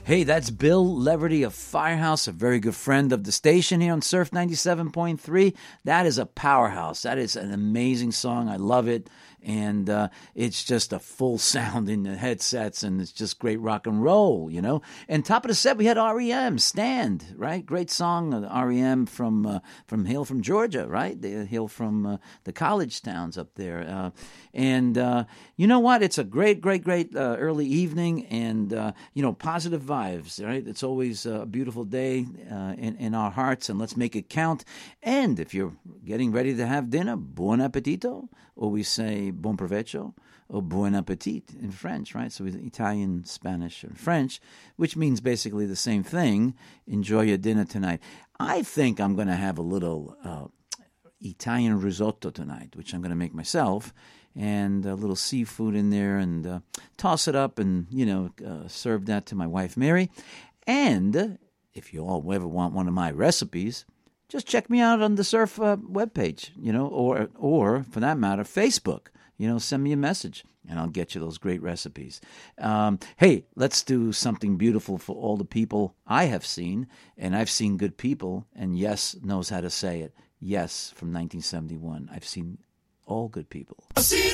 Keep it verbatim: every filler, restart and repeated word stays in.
Hey, that's Bill Leverty of Firehouse, a very good friend of the station here on Surf ninety-seven point three. That is a powerhouse. That is an amazing song. I love it. And uh, it's just a full sound in the headsets, and it's just great rock and roll, you know. And top of the set, we had R E M, Stand, right? Great song, uh, R E M from uh, from hail from Georgia, right? They hail from uh, the college towns up there. Uh, and uh, you know what? It's a great, great, great uh, early evening, and, uh, you know, positive vibes, right? It's always a beautiful day uh, in, in our hearts, and let's make it count. And if you're getting ready to have dinner, buon appetito, or we say bon provecho, or bon appetit in French, right? So Italian, Spanish, and French, which means basically the same thing. Enjoy your dinner tonight. I think I'm going to have a little uh, Italian risotto tonight, which I'm going to make myself, and a little seafood in there, and uh, toss it up and, you know, uh, serve that to my wife, Mary. And if you all ever want one of my recipes, just check me out on the Surf uh, webpage, you know, or, or for that matter, Facebook. You know, send me a message, and I'll get you those great recipes. Um, hey, let's do something beautiful for all the people I have seen, and I've seen good people, and Yes knows how to say it. Yes, from nineteen seventy-one. I've seen all good people.